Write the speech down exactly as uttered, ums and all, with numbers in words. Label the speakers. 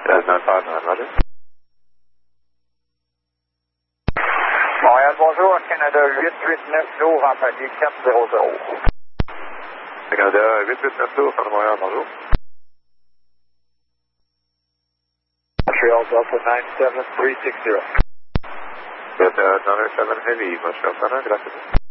Speaker 1: Yes, nine five nine, roger.
Speaker 2: Montréal, bonjour, Canada huit huit neuf deux, vent palier quatre zéro zéro.
Speaker 1: Canada huit huit neuf deux, fin de Montréal, bonjour.
Speaker 2: Montreal Delta nine seven three six zero.
Speaker 1: Delta nine seven Heavy, Montreal Center, good afternoon.